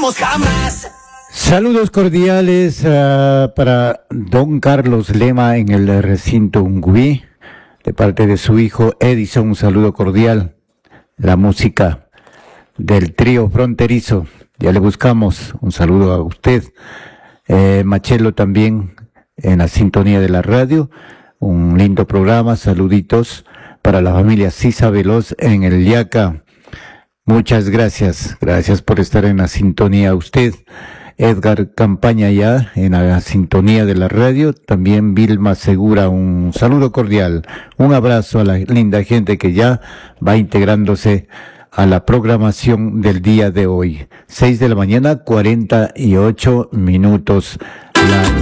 olvidaremos jamás. Saludos cordiales para don Carlos Lema en el recinto Ungüí, de parte de su hijo Edison. Un saludo cordial. La música del trío fronterizo, ya le buscamos. Un saludo a usted. Machelo también en la sintonía de la radio. Un lindo programa. Saluditos para la familia Sisa Veloz en el Yaca. Muchas gracias. Gracias por estar en la sintonía. Usted, Edgar Campaña, ya en la sintonía de la radio. También Vilma Segura, un saludo cordial. Un abrazo a la linda gente que ya va integrándose a la programación del día de hoy. 6 de la mañana, 48 minutos.